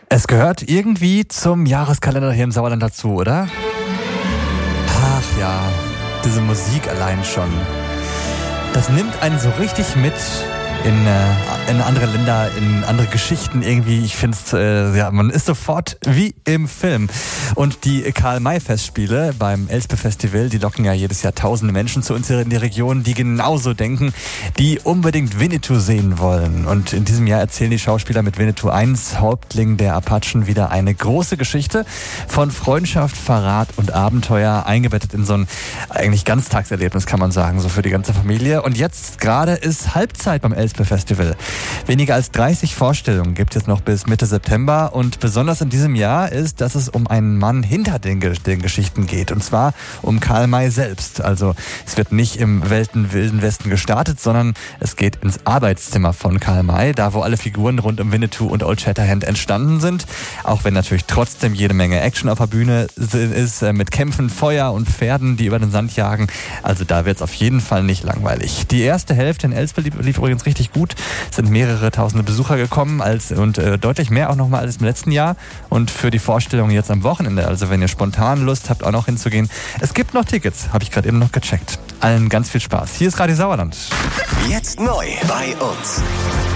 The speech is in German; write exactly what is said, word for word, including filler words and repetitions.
Es gehört irgendwie zum Jahreskalender hier im Sauerland dazu, oder? Ach ja, diese Musik allein schon. Das nimmt einen so richtig mit in, äh, in andere Länder, in andere Geschichten irgendwie. Ich finde es, äh, ja, man ist sofort wie im Film. Und die Karl-May-Festspiele beim Elspe-Festival, die locken ja jedes Jahr tausende Menschen zu uns hier in die Region, die genauso denken, die unbedingt Winnetou sehen wollen. Und in diesem Jahr erzählen die Schauspieler mit Winnetou eins, Häuptling der Apachen, wieder eine große Geschichte von Freundschaft, Verrat und Abenteuer, eingebettet in so ein eigentlich Ganztagserlebnis, kann man sagen, so für die ganze Familie. Und jetzt gerade ist Halbzeit beim Elspe-Festival. Weniger als dreißig Vorstellungen gibt es noch bis Mitte September. Und besonders in diesem Jahr ist, dass es um einen Mann hinter den, den Geschichten geht. Und zwar um Karl May selbst. Also es wird nicht im Welten Wilden Westen gestartet, sondern es geht ins Arbeitszimmer von Karl May, da wo alle Figuren rund um Winnetou und Old Shatterhand entstanden sind. Auch wenn natürlich trotzdem jede Menge Action auf der Bühne ist, mit Kämpfen, Feuer und Pferden, die über den Sand jagen. Also da wird es auf jeden Fall nicht langweilig. Die erste Hälfte in Elspe lief, lief übrigens richtig gut. Es sind mehrere tausende Besucher gekommen als, und äh, deutlich mehr auch nochmal als im letzten Jahr. Und für die Vorstellung jetzt am Wochenende, also wenn ihr spontan Lust habt, auch noch hinzugehen, es gibt noch Tickets, habe ich gerade eben noch gecheckt. Allen ganz viel Spaß. Hier ist Radio Sauerland. Jetzt neu bei uns.